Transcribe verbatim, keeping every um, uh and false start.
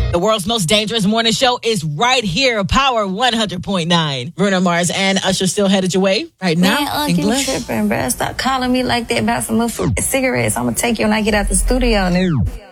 The world's most dangerous morning show is right here, Power one hundred point nine. Bruno Mars and Usher still headed your way right now. Man, Unc, you tripping, bruh. Stop calling me like that about some motherfucking cigarettes. I'm gonna take you when I get out the studio.